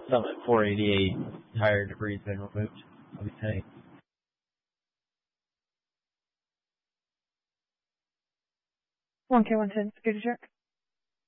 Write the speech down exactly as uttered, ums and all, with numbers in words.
Summit four eighty-eight, entire debris has been removed. I'll be saying. one K one ten, security check.